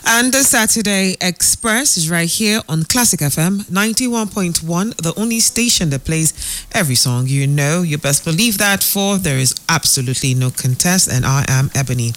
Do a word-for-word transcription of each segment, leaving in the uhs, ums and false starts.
And the Saturday Express is right here on Classic F M ninety-one point one, the only station that plays every song you know. You best believe that, for there is absolutely no contest, and I am Ebony.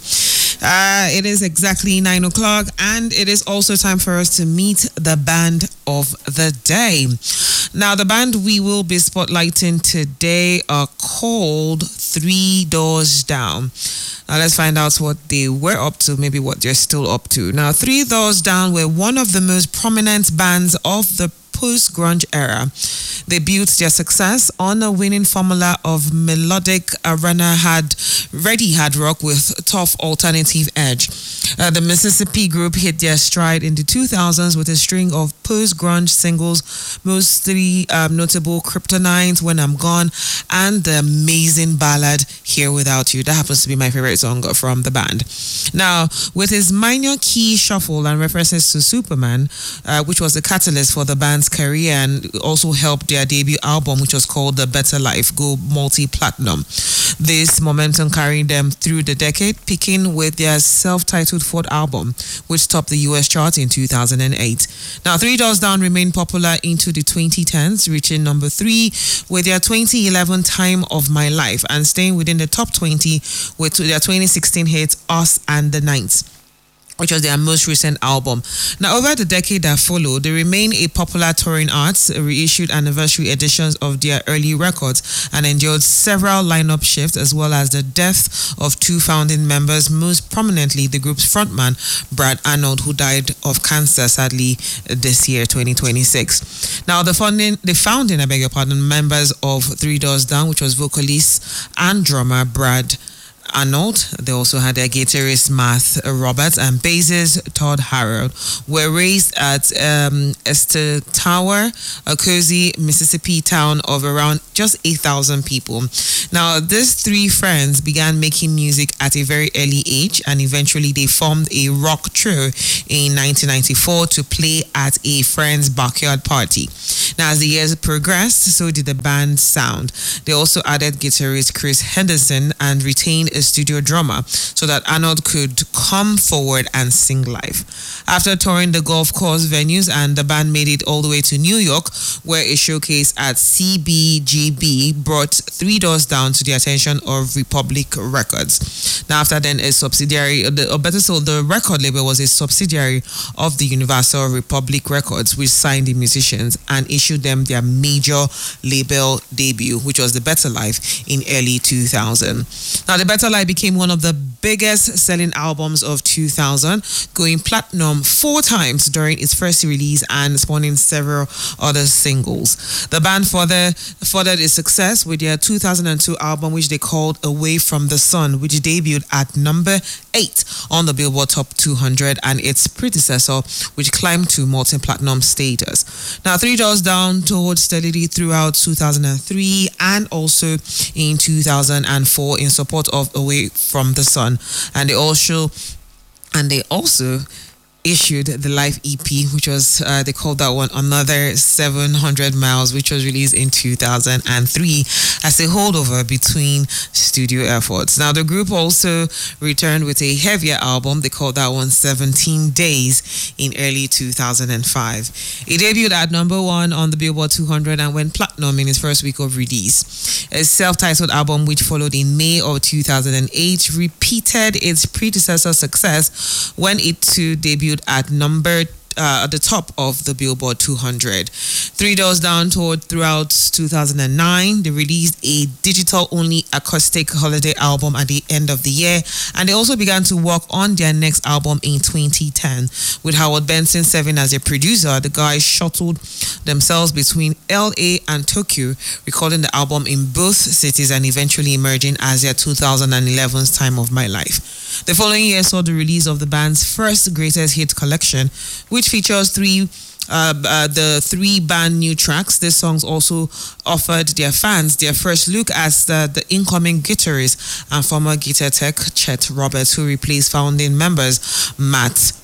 Uh, it is exactly nine o'clock, and it is also time for us to meet the band of the day. Now, the band we will be spotlighting today are called Three Doors Down. Now, let's find out what they were up to, maybe what they're still up to. Now, Three Doors Down were one of the most prominent bands of the post-grunge era. They built their success on a winning formula of melodic arena had ready hard rock with tough alternative edge. Uh, the Mississippi group hit their stride in the two thousands with a string of post-grunge singles, mostly um, notable Kryptonite, When I'm Gone, and the amazing ballad Here Without You. That happens to be my favorite song from the band. Now, with his minor key shuffle and references to Superman, uh, which was the catalyst for the band's career and also helped their debut album, which was called The Better Life, go multi-platinum. This momentum carried them through the decade, peaking with their self-titled fourth album, which topped the U S chart in two thousand eight. Now, Three Doors Down remained popular into the twenty tens, reaching number three with their twenty eleven Time of My Life and staying within the top twenty with their twenty sixteen hit Us and the Nights, which was their most recent album. Now, over the decade that followed, they remained a popular touring act, reissued anniversary editions of their early records, and endured several lineup shifts, as well as the death of two founding members, most prominently the group's frontman, Brad Arnold, who died of cancer, sadly, this year, twenty twenty-six. Now, the founding, the founding, I beg your pardon, members of Three Doors Down, which was vocalist and drummer Brad Arnold, they also had their guitarist Matt Roberts and bassist Todd Harold, were raised at um, Esther Tower, a cozy Mississippi town of around just eight thousand people. Now, these three friends began making music at a very early age, and eventually they formed a rock trio in nineteen ninety-four to play at a friend's backyard party. Now, as the years progressed, so did the band's sound. They also added guitarist Chris Henderson and retained a studio drummer so that Arnold could come forward and sing live. After touring the golf course venues, and the band made it all the way to New York, where a showcase at C B G B brought Three Doors Down to the attention of Republic Records. Now, after then, a subsidiary, or better so, the record label was a subsidiary of the Universal Republic Records, which signed the musicians and issued them their major label debut, which was The Better Life, in early two thousand. Now, The Better Life became one of the biggest selling albums of two thousand, going platinum four times during its first release and spawning several other singles. The band further furthered its success with their two thousand two album, which they called Away from the Sun, which debuted at number eight on the Billboard Top two hundred, and its predecessor, which climbed to multi-platinum status. Now, Three Doors Down toured steadily throughout two thousand three and also in two thousand four in support of Away from the Sun, and they also and they also issued the live E P, which was, uh, they called that one Another seven hundred miles, which was released in two thousand three as a holdover between studio efforts. Now, the group also returned with a heavier album. They called that one seventeen days in early two thousand five. It debuted at number one on the Billboard two hundred and went platinum in its first week of release. A self-titled album, which followed in May of two thousand eight, repeated its predecessor success when it too debuted at number uh, at the top of the Billboard two hundred. Three Doors Down toured throughout two thousand nine. They released a digital-only acoustic holiday album at the end of the year, and they also began to work on their next album in twenty ten. With Howard Benson serving as a producer, the guys shuttled themselves between L A and Tokyo, recording the album in both cities and eventually emerging as their two thousand eleven's Time of My Life. The following year saw the release of the band's first greatest hit collection, which features three uh, uh, the three band new tracks. These songs also offered their fans their first look as the, the incoming guitarist and former guitar tech Chet Roberts, who replaced founding members Matt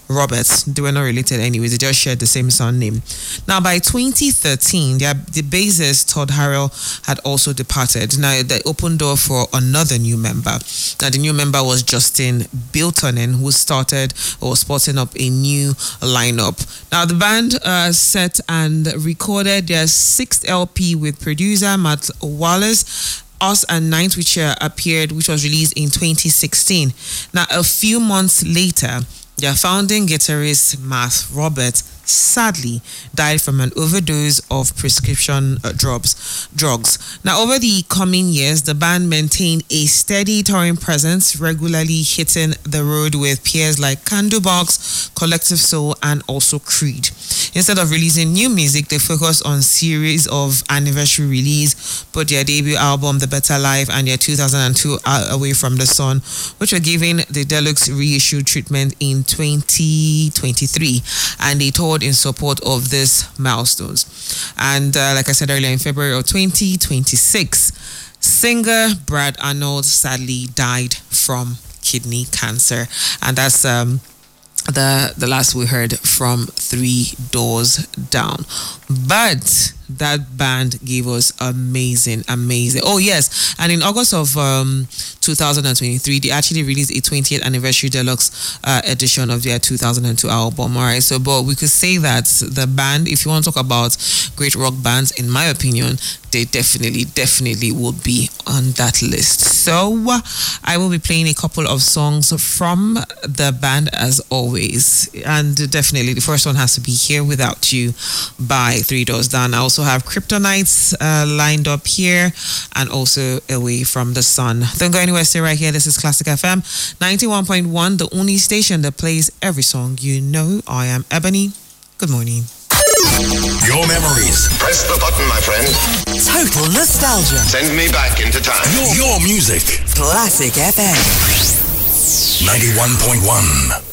Roberts. They were not related anyways. They just shared the same surname. Now, by twenty thirteen, their, the bassist Todd Harrell had also departed. Now, they opened door for another new member. Now, the new member was Justin Biltonen, who started or sporting up a new lineup. Now, the band uh, set and recorded their sixth L P with producer Matt Wallace. Us and Ninth, which uh, appeared, which was released in twenty sixteen. Now, a few months later, their founding guitarist Matt Roberts sadly died from an overdose of prescription uh, drugs. Drugs. Now, over the coming years, the band maintained a steady touring presence, regularly hitting the road with peers like Candlebox, Collective Soul, and also Creed. Instead of releasing new music, they focused on series of anniversary release, both their debut album, The Better Life, and their two thousand two Away from the Sun, which were given the deluxe reissue treatment in twenty twenty-three, and they toured in support of these milestones. And uh, like I said earlier, in February of twenty twenty-six, singer Brad Arnold sadly died from kidney cancer, and that's um the the last we heard from Three Doors Down. But that band gave us amazing, amazing. Oh yes, and in August of um, two thousand twenty-three, they actually released a twentieth anniversary deluxe uh, edition of their two thousand two album. All right, so but we could say that the band, if you want to talk about great rock bands, in my opinion, they definitely, definitely would be on that list. So I will be playing a couple of songs from the band as always, and definitely the first one has to be Here Without You by Three Doors Down. I also have Kryptonites uh, lined up here, and also Away from the Sun. Don't go anywhere, stay right here. This is Classic F M ninety-one point one, the only station that plays every song you know. I am Ebony. Good morning. Your memories. Press the button, my friend. Total nostalgia. Send me back into time. Your, your music. Classic F M ninety-one point one.